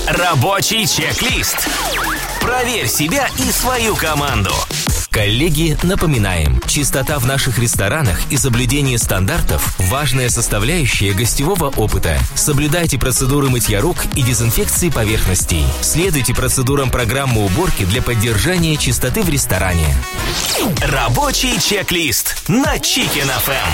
Рабочий чек-лист. Проверь себя и свою команду. Коллеги, напоминаем, чистота в наших ресторанах и соблюдение стандартов – важная составляющая гостевого опыта. Соблюдайте процедуры мытья рук и дезинфекции поверхностей. Следуйте процедурам программы уборки для поддержания чистоты в ресторане. Рабочий чек-лист на Chicken FM.